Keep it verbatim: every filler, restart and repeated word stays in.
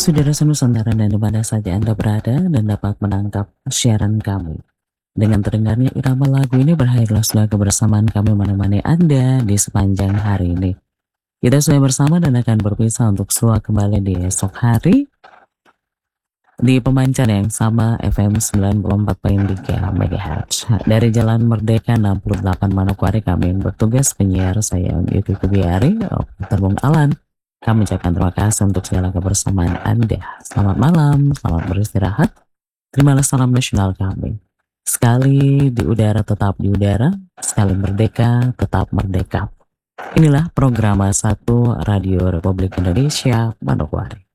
Saudara Nusantara dan di mana saja Anda berada dan dapat menangkap siaran kami. Dengan terdengarnya irama lagu ini berakhirlah sudah kebersamaan kami menemani Anda di sepanjang hari ini. Kita sudah bersama dan akan berpisah untuk semua kembali di esok hari di pemancar yang sama F M sembilan puluh empat koma tiga MHz dari Jalan Merdeka enam puluh delapan Manokwari. Kami yang bertugas penyiar saya Yuki Kubiari, Terbung Alan. Kami ucapkan terima kasih untuk segala kebersamaan Anda. Selamat malam, selamat beristirahat. Terimalah salam nasional kami. Sekali di udara tetap di udara, sekali merdeka tetap merdeka. Inilah program satu Radio Republik Indonesia Manokwari.